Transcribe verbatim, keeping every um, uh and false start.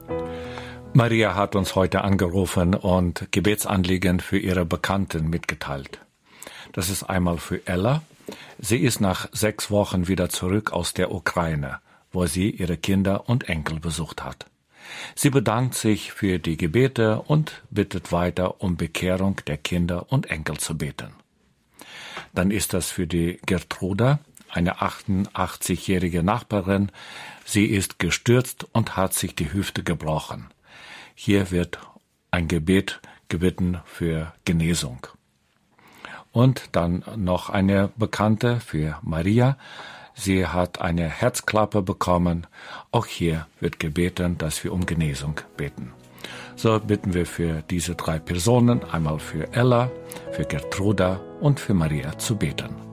Maria hat uns heute angerufen und Gebetsanliegen für ihre Bekannten mitgeteilt. Das ist einmal für Ella. Sie ist nach sechs Wochen wieder zurück aus der Ukraine, wo sie ihre Kinder und Enkel besucht hat. Sie bedankt sich für die Gebete und bittet weiter um Bekehrung der Kinder und Enkel zu beten. Dann ist das für die Gertruda, eine achtundachtzigjährige Nachbarin. Sie ist gestürzt und hat sich die Hüfte gebrochen. Hier wird ein Gebet gebeten für Genesung. Und dann noch eine Bekannte für Maria. Sie hat eine Herzklappe bekommen. Auch hier wird gebeten, dass wir um Genesung beten. So bitten wir für diese drei Personen, einmal für Ella, für Gertruda und für Maria zu beten.